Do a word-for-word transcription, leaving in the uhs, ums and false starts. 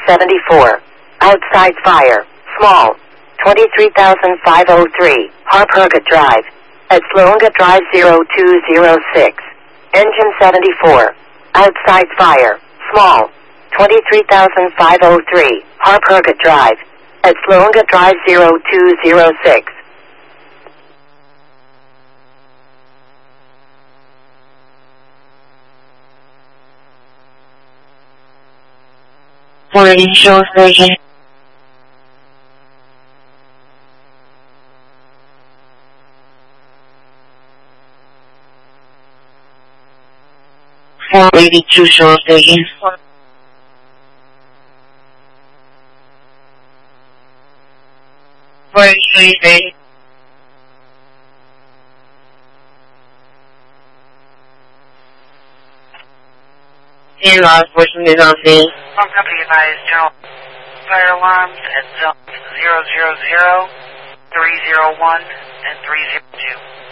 seventy-four. Outside fire. Small. twenty-three thousand five hundred three. Harperga Drive. At Slonga Drive zero two zero six. Engine seventy-four. Outside fire. Small. twenty-three thousand five hundred three. Harperga Drive. At Slonga Drive zero two zero six. For initial version. four eighty-two short version. four eighty-three version. And last portion is on scene. Some company advised general fire alarms at zone zero zero zero, three zero one, and three zero two.